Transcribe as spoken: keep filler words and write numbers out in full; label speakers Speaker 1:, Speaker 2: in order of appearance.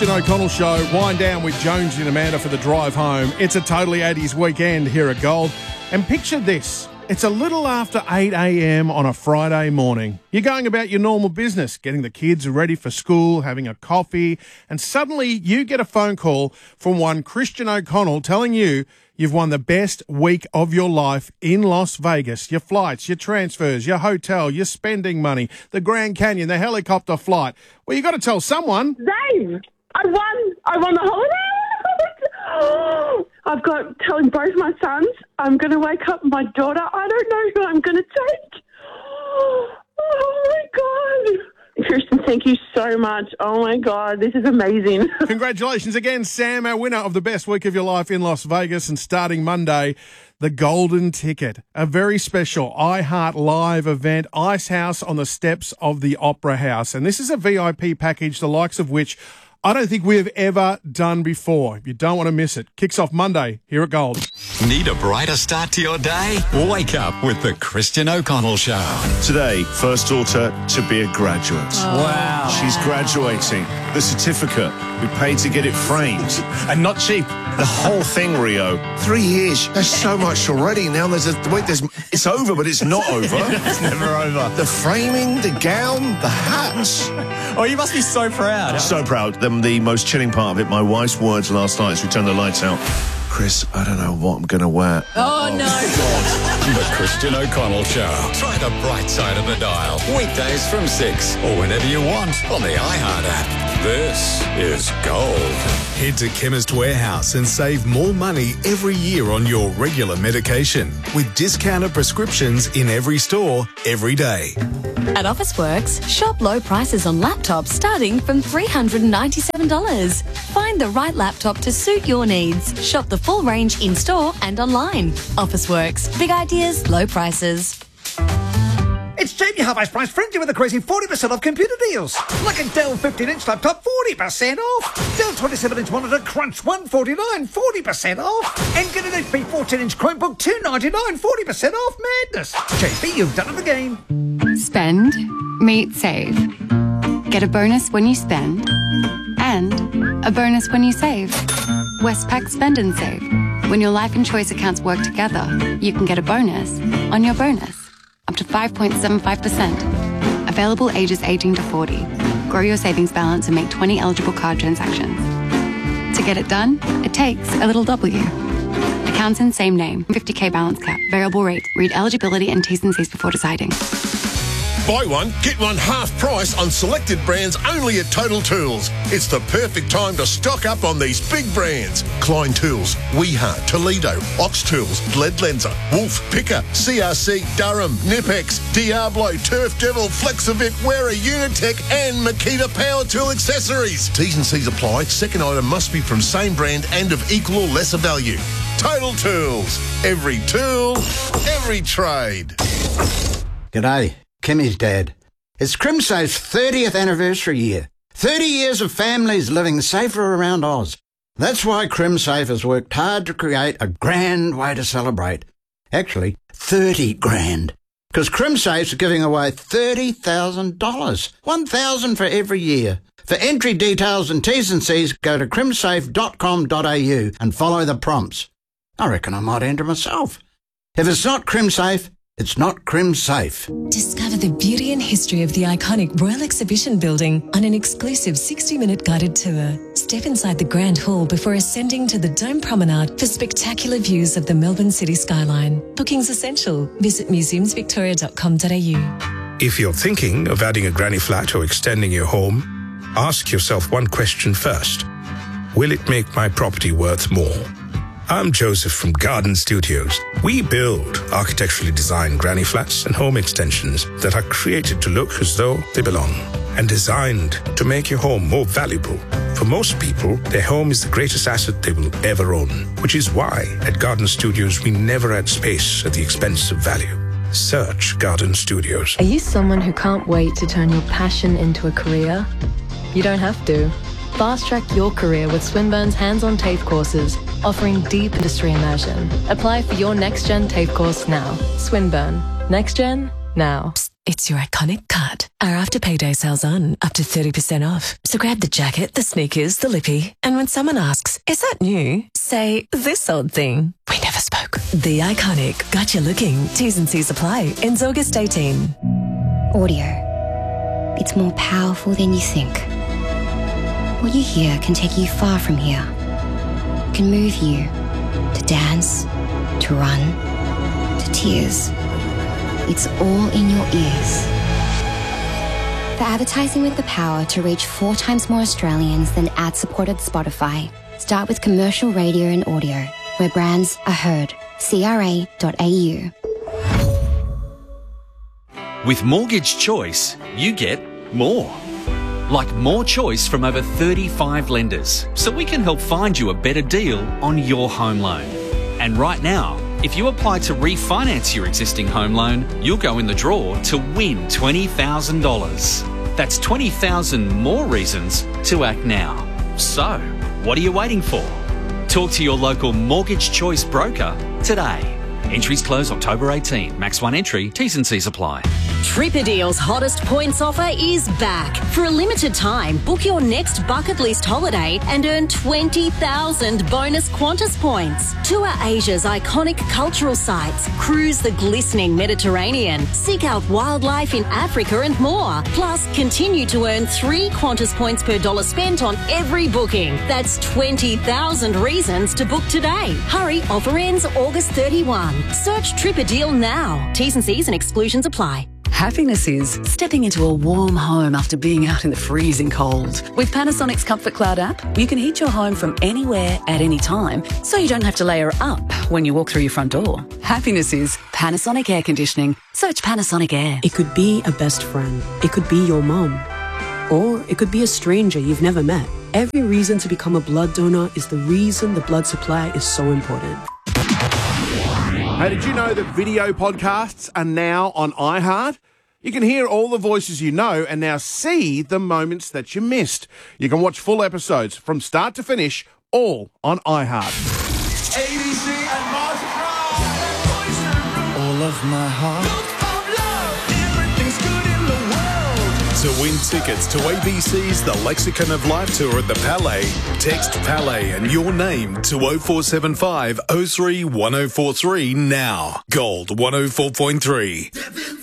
Speaker 1: O'Connell Show, wind down with Jones and Amanda for the drive home. It's a totally eighties weekend here at Gold. And picture this. It's a little after eight a.m. on a Friday morning. You're going about your normal business, getting the kids ready for school, having a coffee, and suddenly you get a phone call from one Christian O'Connell telling you you've won the best week of your life in Las Vegas. Your flights, your transfers, your hotel, your spending money, the Grand Canyon, the helicopter flight. Well, you got to tell someone.
Speaker 2: Dave, I won. I won the holiday. I've got telling both my sons I'm going to wake up my daughter. I don't know who I'm going to take. Oh, my God. Kirsten, thank you so much. Oh, my God. This is amazing.
Speaker 1: Congratulations again, Sam, our winner of the best week of your life in Las Vegas. And starting Monday, the Golden Ticket, a very special iHeart Live event, Ice House on the steps of the Opera House. And this is a V I P package, the likes of which I don't think we've ever done before. If you don't want to miss it, kicks off Monday here at Gold.
Speaker 3: Need a brighter start to your day? Wake up with the Christian O'Connell Show.
Speaker 4: Today, first daughter to be a graduate.
Speaker 5: Oh. Wow.
Speaker 4: She's graduating. The certificate, we paid to get it framed. And not cheap. The whole thing, Rio. Three years. There's so much already. Now there's a... Wait, there's... It's over, but it's not over.
Speaker 5: It's never over.
Speaker 4: The framing, the gown, the hats.
Speaker 5: Oh, you must be so proud.
Speaker 4: So proud. The, the most chilling part of it, my wife's words last night as we turned the lights out. Chris, I don't know what I'm going to wear.
Speaker 6: Oh, oh no.
Speaker 3: God. The Christian O'Connell Show. Try the bright side of the dial. Weekdays from six or whenever you want on the iHeart app. This is Gold.
Speaker 7: Head to Chemist Warehouse and save more money every year on your regular medication with discounted prescriptions in every store, every day.
Speaker 6: At Officeworks, shop low prices on laptops starting from three hundred ninety-seven dollars. Find the right laptop to suit your needs. Shop the full range in-store and online. Officeworks. Big ideas, low prices.
Speaker 8: It's Jamie Half-Ice Price Frenzy with a crazy forty percent off computer deals. Like a Dell fifteen inch laptop, forty percent off. Dell twenty-seven inch monitor, Crunch, one forty-nine, forty percent off. And get an H P fourteen inch Chromebook, two ninety-nine, forty percent off. Madness. J B, you've done it again.
Speaker 9: Spend, meet, save. Get a bonus when you spend. And a bonus when you save. Westpac Spend and Save. When your life and choice accounts work together, you can get a bonus on your bonus. Up to five point seven five percent. Available ages eighteen to forty. Grow your savings balance and make twenty eligible card transactions. To get it done, it takes a little W. Accounts in same name. fifty K balance cap. Variable rate. Read eligibility and T's and C's before deciding.
Speaker 10: Buy one, get one half price on selected brands only at Total Tools. It's the perfect time to stock up on these big brands. Klein Tools, Weehart, Toledo, Ox Tools, Bled Lenser, Wolf, Picker, C R C, Durham, Nipex, Diablo, Turf Devil, Flexivit, Wera, Unitech and Makita Power Tool Accessories. T's and C's apply. Second item must be from same brand and of equal or lesser value. Total Tools. Every tool, every trade.
Speaker 11: G'day. Kimmy's dad. It's CrimSafe's thirtieth anniversary year. thirty years of families living safer around Oz. That's why CrimSafe has worked hard to create a grand way to celebrate. Actually, thirty grand. Because CrimSafe's giving away thirty thousand dollars. one thousand dollars for every year. For entry details and T's and C's, go to crimsafe dot com dot a u and follow the prompts. I reckon I might enter myself. If it's not CrimSafe, it's not CrimSafe.
Speaker 12: Discover the beauty and history of the iconic Royal Exhibition Building on an exclusive sixty minute guided tour. Step inside the Grand Hall before ascending to the Dome Promenade for spectacular views of the Melbourne city skyline. Bookings essential. Visit museums victoria dot com dot a u.
Speaker 7: If you're thinking of adding a granny flat or extending your home, ask yourself one question first. Will it make my property worth more? I'm Joseph from Garden Studios. We build architecturally designed granny flats and home extensions that are created to look as though they belong and designed to make your home more valuable. For most people, their home is the greatest asset they will ever own, which is why at Garden Studios we never add space at the expense of value. Search Garden Studios.
Speaker 13: Are you someone who can't wait to turn your passion into a career? You don't have to. Fast-track your career with Swinburne's hands-on TAFE courses, offering deep industry immersion. Apply for your next-gen TAFE course now. Swinburne. Next-gen, now.
Speaker 12: It's your iconic cut. Our after payday sale's on, up to thirty percent off. So grab the jacket, the sneakers, the lippy, and when someone asks, is that new? Say, this old thing. We never spoke. The Iconic. Got you looking. T's and C's apply. Ends August eighteenth.
Speaker 14: Audio. It's more powerful than you think. What you hear can take you far from here. It can move you to dance, to run, to tears. It's all in your ears. For advertising with the power to reach four times more Australians than ad-supported Spotify, start with commercial radio and audio, where brands are heard. C R A dot A U.
Speaker 15: With Mortgage Choice, you get more. Like more choice from over thirty-five lenders, so we can help find you a better deal on your home loan. And right now, if you apply to refinance your existing home loan, you'll go in the draw to win twenty thousand dollars. That's twenty thousand more reasons to act now. So, what are you waiting for? Talk to your local Mortgage Choice broker today. Entries close October eighteenth. Max one entry. T's and C's apply.
Speaker 16: Tripperdeal's hottest points offer is back. For a limited time, book your next bucket list holiday and earn twenty thousand bonus Qantas points. Tour Asia's iconic cultural sites, cruise the glistening Mediterranean, seek out wildlife in Africa and more. Plus, continue to earn three Qantas points per dollar spent on every booking. That's twenty thousand reasons to book today. Hurry, offer ends August thirty-first. Search Tripperdeal now. T's and C's and exclusions apply.
Speaker 17: Happiness is stepping into a warm home after being out in the freezing cold. With Panasonic's Comfort Cloud app, you can heat your home from anywhere at any time, so you don't have to layer up when you walk through your front door. Happiness is Panasonic Air Conditioning. Search Panasonic Air.
Speaker 18: It could be a best friend. It could be your mom. Or it could be a stranger you've never met. Every reason to become a blood donor is the reason the blood supply is so important.
Speaker 1: Hey, did you know that video podcasts are now on iHeart? You can hear all the voices you know and now see the moments that you missed. You can watch full episodes from start to finish, all on iHeart.
Speaker 19: A B C and Mars all of my heart.
Speaker 20: To win tickets to A B C's The Lexicon of Life tour at the Palais, text Palais and your name to oh four seven five oh three one oh four three now. Gold one oh four point three.